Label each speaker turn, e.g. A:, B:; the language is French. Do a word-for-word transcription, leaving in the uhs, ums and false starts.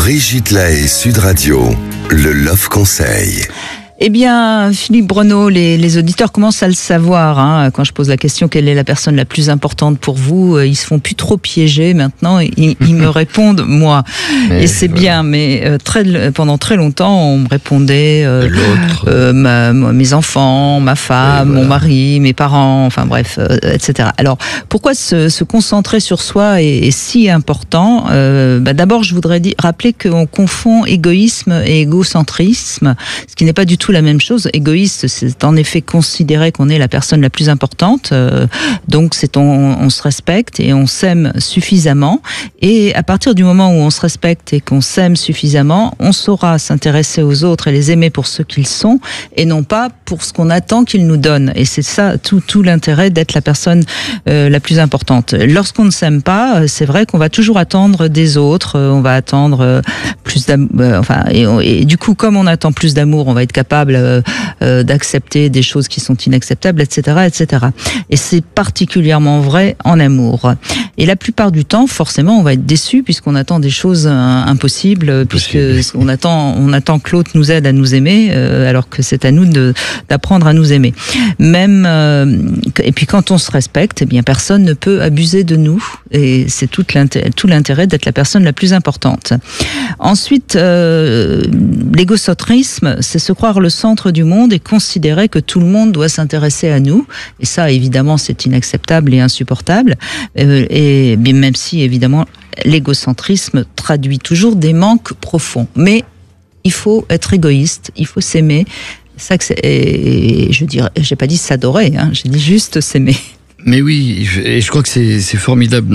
A: Brigitte Lahaie, Sud Radio, le Love Conseil.
B: Eh bien, Philippe Bruneau, les, les auditeurs commencent à le savoir. Hein, quand je pose la question, quelle est la personne la plus importante pour vous, ils se font plus trop piéger maintenant. Ils, ils me répondent moi. Mais et c'est voilà. bien. Mais euh, très, pendant très longtemps, on me répondait euh,
C: l'autre,
B: euh, ma, mes enfants, ma femme, voilà. mon mari, mes parents, enfin bref, euh, et cetera. Alors, pourquoi se, se concentrer sur soi est, est si important euh, bah, D'abord, je voudrais dire, rappeler qu'on confond égoïsme et égocentrisme, ce qui n'est pas du tout la même chose. Égoïste, c'est en effet considérer qu'on est la personne la plus importante, euh, donc c'est on, on se respecte et on s'aime suffisamment, et à partir du moment où on se respecte et qu'on s'aime suffisamment, on saura s'intéresser aux autres et les aimer pour ce qu'ils sont et non pas pour ce qu'on attend qu'ils nous donnent, et c'est ça tout, tout l'intérêt d'être la personne euh, la plus importante. Lorsqu'on ne s'aime pas, c'est vrai qu'on va toujours attendre des autres, on va attendre euh, plus d'amour, euh, enfin, et, et du coup comme on attend plus d'amour, on va être capable Euh, euh, d'accepter des choses qui sont inacceptables, et cetera, et cetera. Et c'est particulièrement vrai en amour. Et la plupart du temps, forcément, on va être déçu puisqu'on attend des choses euh, impossibles, puisque on attend, on attend que l'autre nous aide à nous aimer, euh, alors que c'est à nous de, d'apprendre à nous aimer. Même euh, et puis quand on se respecte, eh bien personne ne peut abuser de nous, et c'est tout l'intérêt, tout l'intérêt d'être la personne la plus importante. Ensuite, euh, l'égocentrisme, c'est se croire le centre du monde et considérer que tout le monde doit s'intéresser à nous. Et ça, évidemment, c'est inacceptable et insupportable. Euh, et bien, même si, évidemment, l'égocentrisme traduit toujours des manques profonds. Mais il faut être égoïste, il faut s'aimer. Ça, que c'est, et je dirais, j'ai pas dit s'adorer, hein, j'ai dit juste s'aimer.
C: Mais oui, et je crois que c'est, c'est formidable.